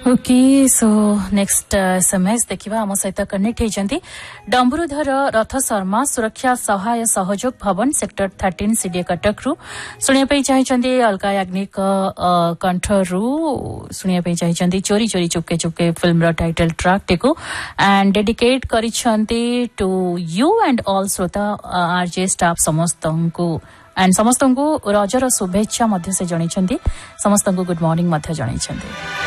Okay so next SMS देखिबा हम सहित कनेक्ट होइचंती डंबुरुधर रथ शर्मा सुरक्षा सहाय सहयोग भवन सेक्टर 13 सीडीए कटक रु सुनिया पे चाहिचंती अलका याग्निक कंठरु सुनिया पे चाहिचंती चोरी चोरी चुपके चुपके फिल्म रो टाइटल ट्रैक टेको and dedicate करिछंती to you and all श्रोता आरजे स्टाफ समस्तंकु एंड समस्तंकु रजर शुभेच्छा मध्य से जणिछंती समस्तंकु गुड मॉर्निंग मध्य जणिछंती।